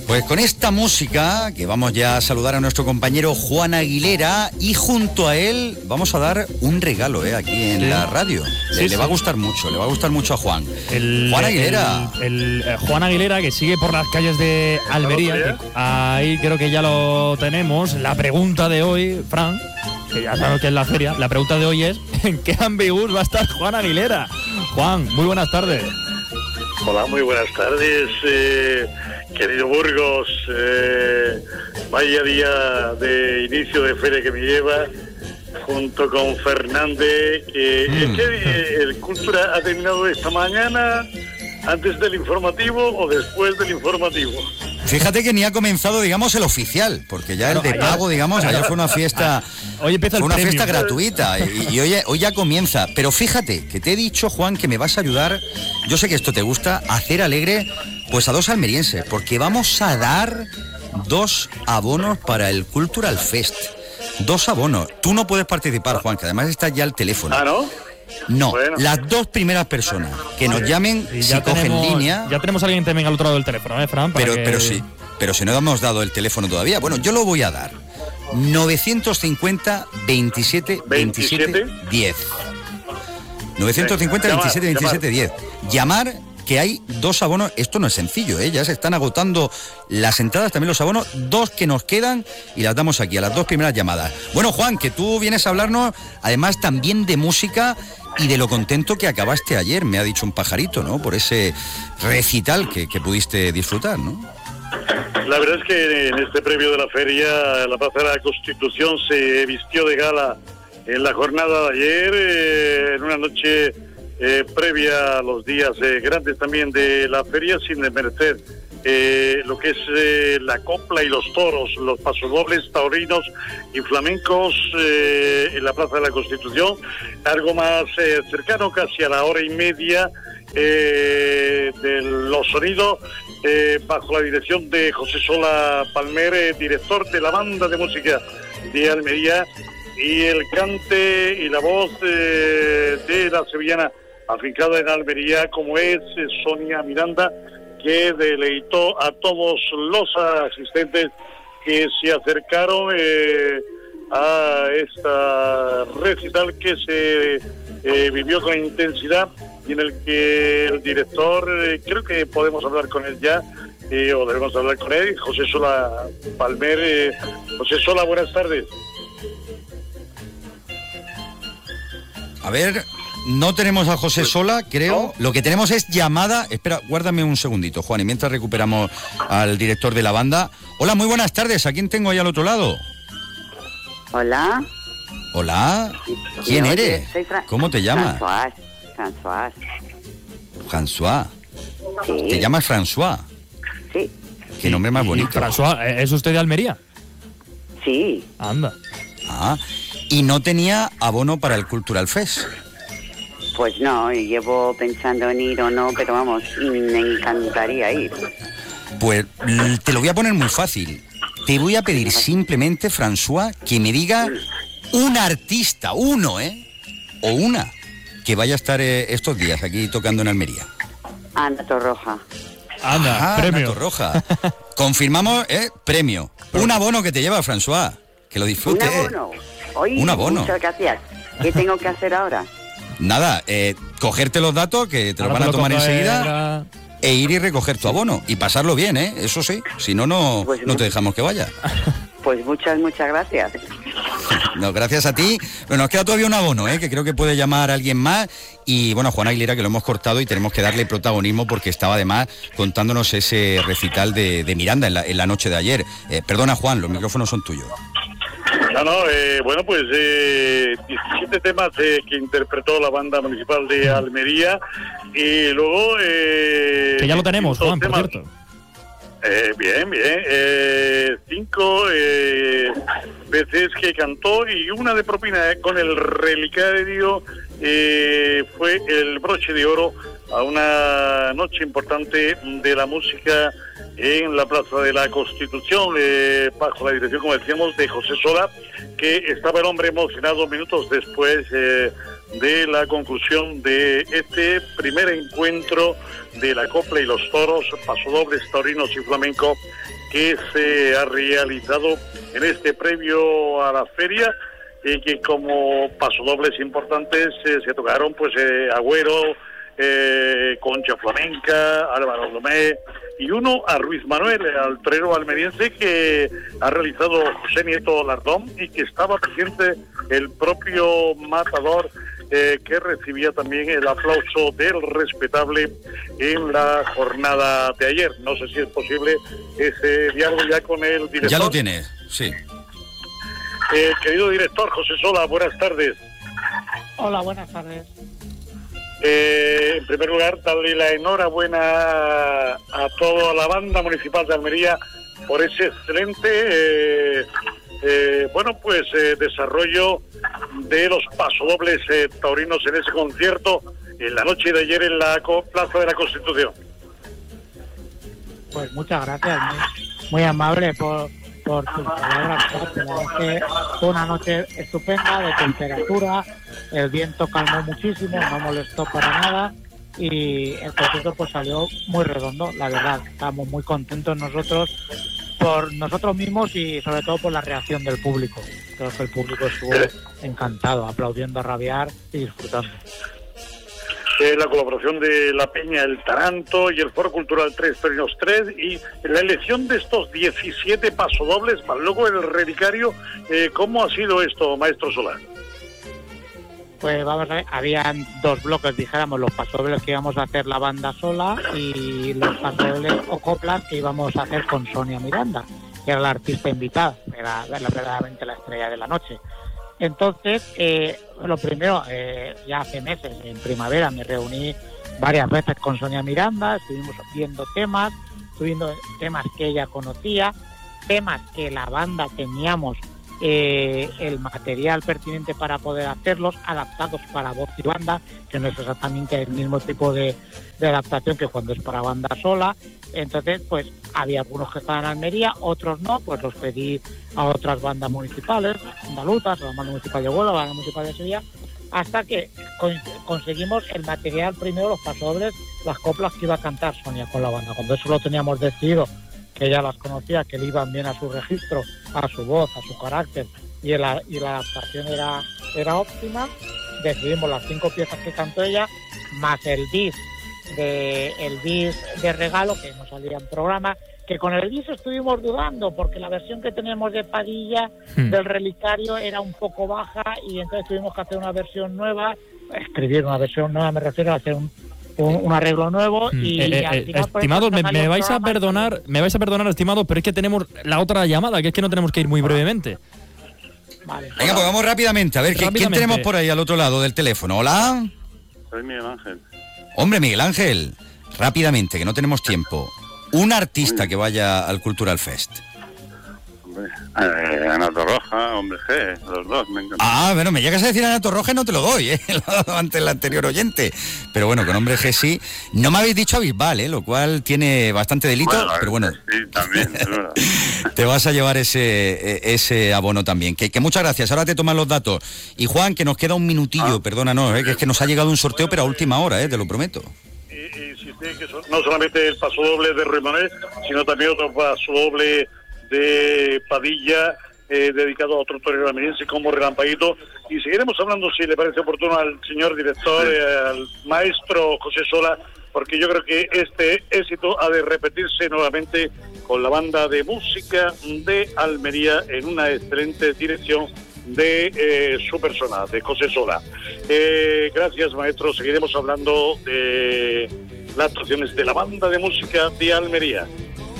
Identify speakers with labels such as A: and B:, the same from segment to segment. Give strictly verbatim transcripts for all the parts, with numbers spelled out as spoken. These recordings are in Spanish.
A: Pues con esta música, que vamos ya a saludar a nuestro compañero Juan Aguilera, y junto a él vamos a dar un regalo, ¿eh? Aquí en sí. la radio. Sí, le, sí. le va a gustar mucho, le va a gustar mucho a Juan.
B: El,
A: Juan Aguilera.
B: El, el, el Juan Aguilera, que sigue por las calles de Almería. Que ahí creo que ya lo tenemos. La pregunta de hoy, Fran, que ya sabes que es la feria, la pregunta de hoy es: ¿en qué Ambibus va a estar Juan Aguilera? Juan, muy buenas tardes.
C: Hola, muy buenas tardes, eh, querido Burgos. Eh, vaya día de inicio de feria que me lleva, junto con Fernández, que mm. es que eh, el Cultura ha terminado esta mañana, antes del informativo o después del informativo.
A: Fíjate que ni ha comenzado, digamos, el oficial, porque ya el de pago, digamos, ayer fue una fiesta,
B: hoy empieza el
A: fue una
B: premio.
A: fiesta gratuita y, y hoy, hoy ya comienza. Pero fíjate que te he dicho, Juan, que me vas a ayudar, yo sé que esto te gusta, a hacer alegre pues a dos almerienses, porque vamos a dar dos abonos para el Cultural Fest. Dos abonos. Tú no puedes participar, Juan, que además está ya el teléfono.
C: ¿Ah, no?
A: No,
C: bueno.
A: Las dos primeras personas que nos llamen,
B: y
A: si
B: ya
A: cogen
B: tenemos,
A: línea...
B: Ya tenemos a alguien también al otro lado del teléfono, ¿eh, Fran? Para
A: pero,
B: que...
A: pero sí, pero si no hemos dado el teléfono todavía. Bueno, yo lo voy a dar. novecientos cincuenta, veintisiete, veintisiete, diez. novecientos cincuenta, veintisiete, veintisiete, diez. Llamar, que hay dos abonos. Esto no es sencillo, ¿eh? Ya se están agotando las entradas, también los abonos. Dos que nos quedan y las damos aquí, a las dos primeras llamadas. Bueno, Juan, que tú vienes a hablarnos, además, también de música y de lo contento que acabaste ayer, me ha dicho un pajarito, ¿no? Por ese recital que, que pudiste disfrutar, ¿no?
C: La verdad es que en este previo de la feria, la Plaza de la Constitución se vistió de gala en la jornada de ayer, eh, en una noche eh, previa a los días eh, grandes también de la feria, sin desmerecer eh, lo que es eh, la copla y los toros, los pasodobles taurinos y flamencos eh, en la Plaza de la Constitución, algo más eh, cercano, casi a la hora y media eh, de los sonidos, eh, bajo la dirección de José Sola Palmer, eh, director de la banda de música de Almería, y el cante y la voz eh, de la sevillana afincada en Almería, como es eh, Sonia Miranda, que deleitó a todos los asistentes que se acercaron eh, a esta recital que se eh, vivió con intensidad y en el que el director, eh, creo que podemos hablar con él ya, eh, o debemos hablar con él, José Sola Palmer. Eh, José Sola, buenas tardes.
A: A ver, no tenemos a José Sola, creo. ¿No? Lo que tenemos es llamada. Espera, guárdame un segundito, Juan, y mientras recuperamos al director de la banda. Hola, muy buenas tardes. ¿A quién tengo ahí al otro lado?
D: Hola.
A: Hola. ¿Quién
D: Yo,
A: eres?
D: Fra-
A: ¿Cómo te llamas?
D: François. François.
A: François.
D: Sí.
A: ¿Te llamas François?
D: Sí.
A: Qué nombre más bonito.
B: François, ¿es usted de Almería?
D: Sí.
B: Anda.
A: Ah, y no tenía abono para el Cultural Fest.
D: Pues no, llevo pensando en ir o no, pero vamos, me encantaría ir.
A: Pues te lo voy a poner muy fácil. Te voy a pedir simplemente, François, que me diga un artista, uno, ¿eh? O una, que vaya a estar eh, estos días aquí tocando en Almería.
D: Ana Torroja.
B: Anda,
A: ah,
B: premio.
A: Ana Torroja. Confirmamos, ¿eh? Premio. Un abono que te lleva, François. Que lo disfrutes.
D: Un abono. Oye,
A: un abono.
D: Muchas gracias. ¿Qué tengo que hacer ahora?
A: Nada, eh, cogerte los datos que te los van a tomar enseguida e ir y recoger tu abono y pasarlo bien, ¿eh? Eso sí, si no, no,
D: pues
A: no te dejamos que vaya.
D: Pues muchas, muchas gracias.
A: No, gracias a ti. Bueno, nos queda todavía un abono, ¿eh? Que creo que puede llamar a alguien más. Y bueno, Juan Aguilera, que lo hemos cortado y tenemos que darle protagonismo porque estaba además contándonos ese recital de, de Miranda en la, en la noche de ayer. Eh, perdona, Juan, los micrófonos son tuyos.
C: No, no, eh, bueno, pues eh, diecisiete temas eh, que interpretó la banda municipal de Almería y luego... Eh,
B: que ya lo tenemos, Juan,
C: temas,
B: por cierto.
C: Eh, bien, bien. Eh, cinco eh, veces que cantó y una de propina eh, con el relicario eh, fue el broche de oro a una noche importante de la música en la Plaza de la Constitución, eh, bajo la dirección, como decíamos, de José Sola, que estaba el hombre emocionado minutos después eh, de la conclusión de este primer encuentro de la copla y los toros, pasodobles, taurinos y flamenco, que se ha realizado en este previo a la feria, y que como pasodobles importantes eh, se tocaron pues eh, Agüero, eh, Concha Flamenca, Álvaro Lomé y uno a Ruiz Manuel, al torero almeriense, que ha realizado José Nieto Lardón, y que estaba presente el propio matador, eh, que recibía también el aplauso del respetable en la jornada de ayer. No sé si es posible ese diálogo ya con el director.
A: Ya lo tiene, sí.
C: Eh, querido director José Sola, buenas tardes.
E: Hola, buenas tardes.
C: Eh, en primer lugar, darle la enhorabuena a toda la banda municipal de Almería por ese excelente eh, eh, bueno pues eh, desarrollo de los pasodobles eh, taurinos en ese concierto en la noche de ayer en la Plaza de la Constitución.
E: Pues muchas gracias, muy, muy amable por, por tus palabras. Fue una noche estupenda de temperatura, el viento calmó muchísimo, no molestó para nada y el concierto pues salió muy redondo, la verdad. Estamos muy contentos nosotros por nosotros mismos y sobre todo por la reacción del público. Creo que el público estuvo encantado, aplaudiendo a rabiar y disfrutando.
C: Eh, la colaboración de la Peña El Taranto y el Foro Cultural Tres Torinos tres, y la elección de estos diecisiete pasodobles, más luego el relicario. Eh, ¿Cómo ha sido esto, maestro Solar?
E: Pues vamos a ver, habían dos bloques, dijéramos, los pasodobles que íbamos a hacer la banda sola y los pasodobles o coplas que íbamos a hacer con Sonia Miranda, que era la artista invitada, era verdaderamente la estrella de la noche. Entonces, eh, lo primero, eh, ya hace meses, en primavera, me reuní varias veces con Sonia Miranda, estuvimos viendo temas, viendo temas que ella conocía, temas que la banda teníamos eh, el material pertinente para poder hacerlos, adaptados para voz y banda, que no es exactamente el mismo tipo de, de adaptación que cuando es para banda sola. Entonces, pues había algunos que estaban en Almería, otros no, pues los pedí a otras bandas municipales, andaluzas, la banda municipal de Huelva, la banda municipal de Sevilla, hasta que con, conseguimos el material primero, los pasodobles, las coplas que iba a cantar Sonia con la banda. Cuando eso lo teníamos decidido, que ella las conocía, que le iban bien a su registro, a su voz, a su carácter, y la, y la adaptación era, era óptima, decidimos las cinco piezas que cantó ella, más el bis de el bis de regalo que no salía en programa, que con el bis estuvimos dudando porque la versión que teníamos de Padilla hmm. del relicario era un poco baja y entonces tuvimos que hacer una versión nueva, escribir una versión nueva, me refiero a hacer un un, un arreglo nuevo hmm. y
B: eh, eh, estimados, me, me vais a perdonar, me vais a perdonar, estimados, pero es que tenemos la otra llamada, que es que no tenemos que ir muy brevemente.
A: Vale. Venga, pues vamos rápidamente, a ver, rápidamente. ¿quién tenemos por ahí al otro lado del teléfono? Hola.
F: Soy Miguel Ángel.
A: Hombre, Miguel Ángel, rápidamente, que no tenemos tiempo. Un artista que vaya al Cultural Fest.
F: Hombre, eh, Ana Torroja, Hombre G, los dos, me encanta.
A: Ah, bueno, me llegas a decir Ana Torroja y no te lo doy, ¿eh? Lo he dado ante el anterior oyente. Pero bueno, con Hombre G sí. No me habéis dicho a Bisbal, ¿eh? Lo cual tiene bastante delito, bueno, pero bueno.
F: Sí, también, es verdad.
A: Te vas a llevar ese ese abono también. Que, que muchas gracias, ahora te toman los datos. Y Juan, que nos queda un minutillo, ah, perdónanos, ¿eh? Que es que nos ha llegado un sorteo, pero a última hora, ¿eh? Te lo prometo.
C: Que son, no solamente el pasodoble de Ruiz Manuel, sino también otro pasodoble de Padilla, eh, dedicado a otro torero almeriense como Relampaguito. Y seguiremos hablando, si le parece oportuno, al señor director, eh, al maestro José Sola, porque yo creo que este éxito ha de repetirse nuevamente con la banda de música de Almería en una excelente dirección de eh, su persona, de José Sola. Eh, gracias, maestro. Seguiremos hablando de las actuaciones de la banda de música de Almería.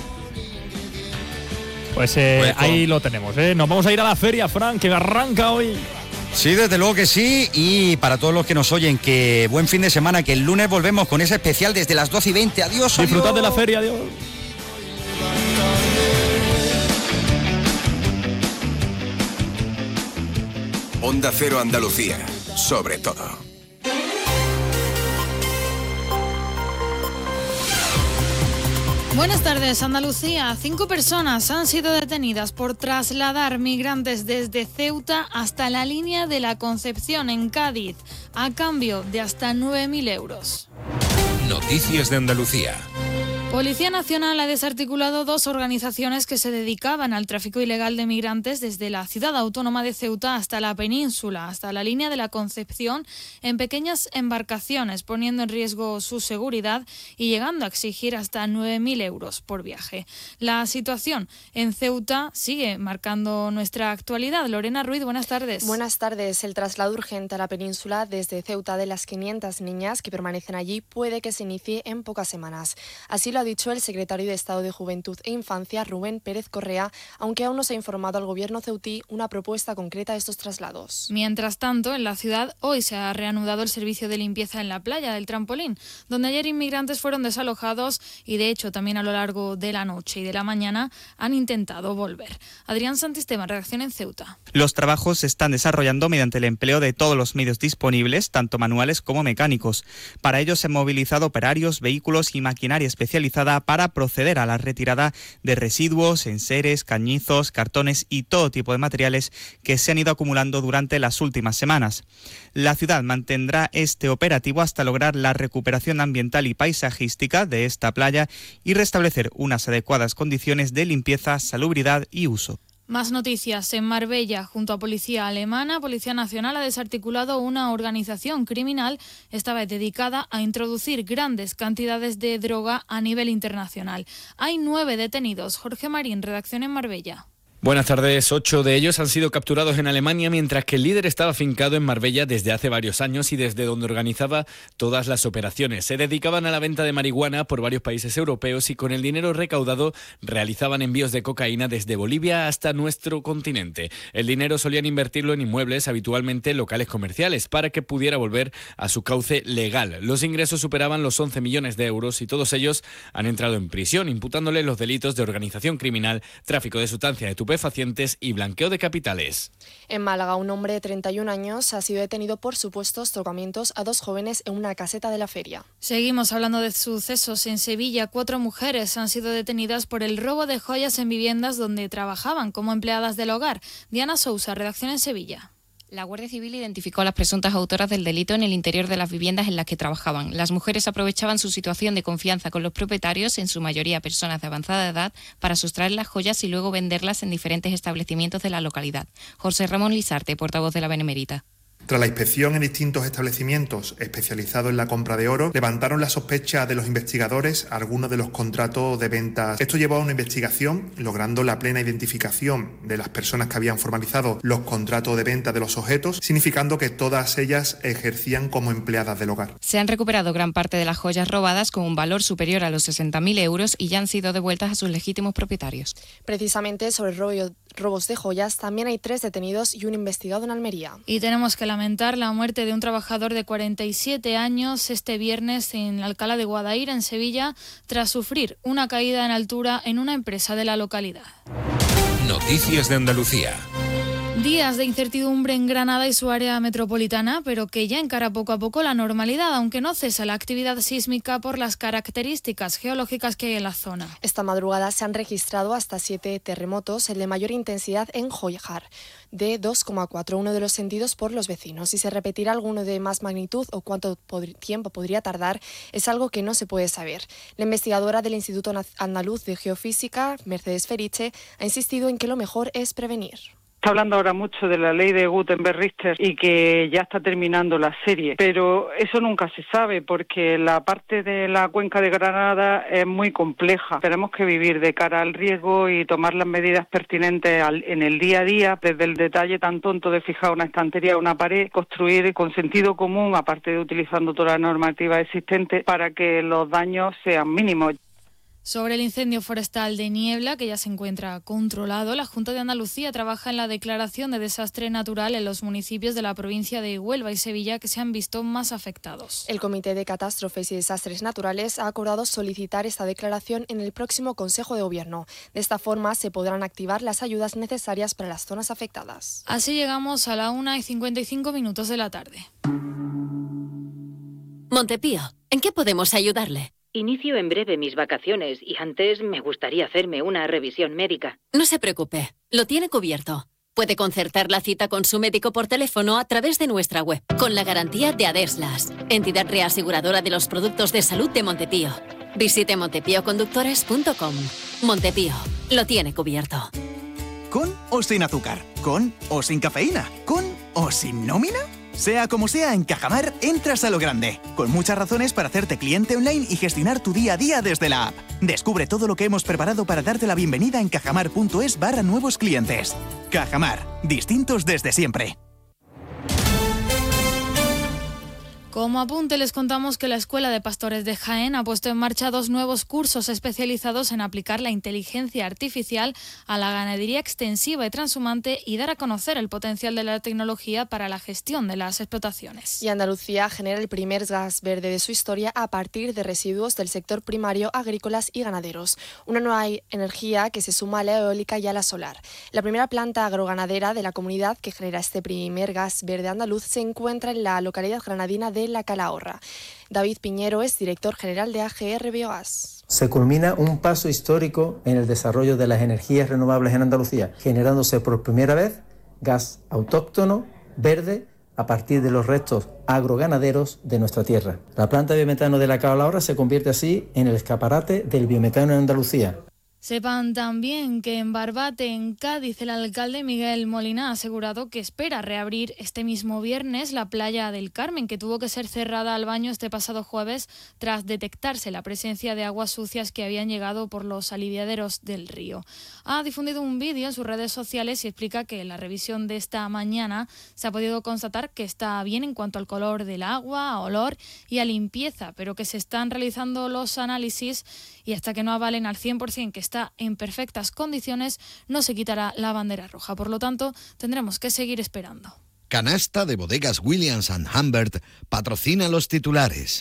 B: Pues eh, ahí lo tenemos, ¿eh? Nos vamos a ir a la feria, Fran, que arranca hoy.
A: Sí, desde luego que sí. Y para todos los que nos oyen, que buen fin de semana, que el lunes volvemos con ese especial desde las doce y veinte. Adiós.
B: Disfrutad de la feria, adiós.
G: Onda Cero Andalucía, sobre todo. Buenas tardes, Andalucía. Cinco personas han sido detenidas por trasladar migrantes desde Ceuta hasta la línea de la Concepción en Cádiz, a cambio de hasta nueve mil euros.
H: Noticias de Andalucía.
G: Policía Nacional ha desarticulado dos organizaciones que se dedicaban al tráfico ilegal de migrantes desde la ciudad autónoma de Ceuta hasta la península, hasta la línea de la Concepción, en pequeñas embarcaciones, poniendo en riesgo su seguridad y llegando a exigir hasta nueve mil euros por viaje. La situación en Ceuta sigue marcando nuestra actualidad. Lorena Ruiz, buenas tardes.
I: Buenas tardes. El traslado urgente a la península desde Ceuta de las quinientas niñas que permanecen allí puede que se inicie en pocas semanas. Así lo ha dicho el secretario de Estado de Juventud e Infancia, Rubén Pérez Correa, aunque aún no se ha informado al gobierno ceutí una propuesta concreta de estos traslados.
G: Mientras tanto, en la ciudad hoy se ha reanudado el servicio de limpieza en la playa del Trampolín, donde ayer inmigrantes fueron desalojados y de hecho también a lo largo de la noche y de la mañana han intentado volver. Adrián Santisteban, redacción en Ceuta.
J: Los trabajos se están desarrollando mediante el empleo de todos los medios disponibles, tanto manuales como mecánicos. Para ello se han movilizado operarios, vehículos y maquinaria especializada para proceder a la retirada de residuos, enseres, cañizos, cartones y todo tipo de materiales que se han ido acumulando durante las últimas semanas. La ciudad mantendrá este operativo hasta lograr la recuperación ambiental y paisajística de esta playa y restablecer unas adecuadas condiciones de limpieza, salubridad y uso.
G: Más noticias. En Marbella, junto a Policía Alemana, Policía Nacional ha desarticulado una organización criminal, esta vez dedicada a introducir grandes cantidades de droga a nivel internacional. Hay nueve detenidos. Jorge Marín, redacción en Marbella.
K: Buenas tardes. Ocho de ellos han sido capturados en Alemania, mientras que el líder estaba afincado en Marbella desde hace varios años y desde donde organizaba todas las operaciones. Se dedicaban a la venta de marihuana por varios países europeos y con el dinero recaudado realizaban envíos de cocaína desde Bolivia hasta nuestro continente. El dinero solían invertirlo en inmuebles, habitualmente locales comerciales, para que pudiera volver a su cauce legal. Los ingresos superaban los once millones de euros y todos ellos han entrado en prisión, imputándoles los delitos de organización criminal, tráfico de sustancias estupefacientes y blanqueo de capitales.
I: En Málaga, un hombre de treinta y un años ha sido detenido por supuestos tocamientos a dos jóvenes en una caseta de la feria.
G: Seguimos hablando de sucesos. En Sevilla, cuatro mujeres han sido detenidas por el robo de joyas en viviendas donde trabajaban como empleadas del hogar. Diana Sousa, redacción en Sevilla.
L: La Guardia Civil identificó a las presuntas autoras del delito en el interior de las viviendas en las que trabajaban. Las mujeres aprovechaban su situación de confianza con los propietarios, en su mayoría personas de avanzada edad, para sustraer las joyas y luego venderlas en diferentes establecimientos de la localidad. José Ramón Lisarte, portavoz de la Benemérita.
M: Tras la inspección en distintos establecimientos especializados en la compra de oro, levantaron la sospecha de los investigadores algunos de los contratos de ventas. Esto llevó a una investigación, logrando la plena identificación de las personas que habían formalizado los contratos de venta de los objetos, significando que todas ellas ejercían como empleadas del hogar.
L: Se han recuperado gran parte de las joyas robadas con un valor superior a los sesenta mil euros y ya han sido devueltas a sus legítimos propietarios.
I: Precisamente sobre robo, robos de joyas, también hay tres detenidos y un investigado en Almería.
G: Y tenemos que lamentar la muerte de un trabajador de cuarenta y siete años este viernes en Alcalá de Guadaira, en Sevilla, tras sufrir una caída en altura en una empresa de la localidad.
H: Noticias de Andalucía.
G: Días de incertidumbre en Granada y su área metropolitana, pero que ya encara poco a poco la normalidad, aunque no cesa la actividad sísmica por las características geológicas que hay en la zona.
I: Esta madrugada se han registrado hasta siete terremotos, el de mayor intensidad en Jójar, de dos coma cuatro, uno de los sentidos por los vecinos. Si se repetirá alguno de más magnitud o cuánto pod- tiempo podría tardar, es algo que no se puede saber. La investigadora del Instituto Andaluz de Geofísica, Mercedes Feriche, ha insistido en que lo mejor es prevenir.
N: Está hablando ahora mucho de la ley de Gutenberg-Richter y que ya está terminando la serie, pero eso nunca se sabe porque la parte de la cuenca de Granada es muy compleja. Tenemos que vivir de cara al riesgo y tomar las medidas pertinentes al, en el día a día, desde el detalle tan tonto de fijar una estantería o una pared, construir con sentido común, aparte de utilizando toda la normativa existente, para que los daños sean mínimos.
G: Sobre el incendio forestal de Niebla, que ya se encuentra controlado, la Junta de Andalucía trabaja en la declaración de desastre natural en los municipios de la provincia de Huelva y Sevilla que se han visto más afectados.
I: El Comité de Catástrofes y Desastres Naturales ha acordado solicitar esta declaración en el próximo Consejo de Gobierno. De esta forma se podrán activar las ayudas necesarias para las zonas afectadas.
G: Así llegamos a la una y cincuenta y cinco minutos de la tarde.
O: Montepío, ¿en qué podemos ayudarle? Inicio en breve mis vacaciones y antes me gustaría hacerme una revisión médica.
P: No se preocupe, lo tiene cubierto. Puede concertar la cita con su médico por teléfono a través de nuestra web, con la garantía de Adeslas, entidad reaseguradora de los productos de salud de Montepío. Visite montepío conductores punto com. Montepío, lo tiene cubierto.
Q: ¿Con o sin azúcar? ¿Con o sin cafeína? ¿Con o sin nómina? Sea como sea, en Cajamar entras a lo grande, con muchas razones para hacerte cliente online y gestionar tu día a día desde la app. Descubre todo lo que hemos preparado para darte la bienvenida en cajamar.es barra nuevos clientes. Cajamar, distintos desde siempre.
G: Como apunte les contamos que la Escuela de Pastores de Jaén ha puesto en marcha dos nuevos cursos especializados en aplicar la inteligencia artificial a la ganadería extensiva y transhumante y dar a conocer el potencial de la tecnología para la gestión de las explotaciones.
I: Y Andalucía genera el primer gas verde de su historia a partir de residuos del sector primario, agrícolas y ganaderos. Una nueva energía que se suma a la eólica y a la solar. La primera planta agroganadera de la comunidad que genera este primer gas verde andaluz se encuentra en la localidad granadina de La Calahorra. David Piñero es director general de A G R Biogas.
R: Se culmina un paso histórico en el desarrollo de las energías renovables en Andalucía, generándose por primera vez gas autóctono, verde, a partir de los restos agroganaderos de nuestra tierra. La planta de biometano de La Calahorra se convierte así en el escaparate del biometano en Andalucía.
G: Sepan también que en Barbate, en Cádiz, el alcalde Miguel Molina ha asegurado que espera reabrir este mismo viernes la playa del Carmen, que tuvo que ser cerrada al baño este pasado jueves tras detectarse la presencia de aguas sucias que habían llegado por los aliviaderos del río. Ha difundido un vídeo en sus redes sociales y explica que en la revisión de esta mañana se ha podido constatar que está bien en cuanto al color del agua, a olor y a limpieza, pero que se están realizando los análisis y hasta que no avalen al cien por ciento que está en perfectas condiciones, no se quitará la bandera roja. Por lo tanto, tendremos que seguir esperando.
S: Canasta de Bodegas Williams and Humbert patrocina los titulares.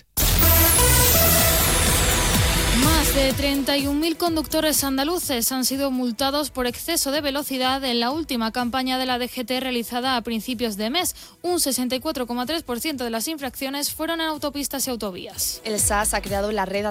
G: Más de treinta y un mil conductores andaluces han sido multados por exceso de velocidad en la última campaña de la D G T realizada a principios de mes. Un sesenta y cuatro coma tres por ciento de las infracciones fueron en autopistas y autovías.
I: El S A S ha creado la red